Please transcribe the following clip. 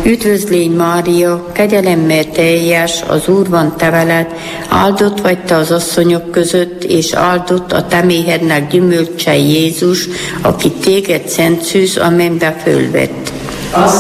Üdvözlégy Mária, kegyelemmel teljes, az Úr van te veled, áldott vagy te az asszonyok között, és áldott a te méhednek gyümölcse Jézus, aki téged szent szűz a mennybe fölvett.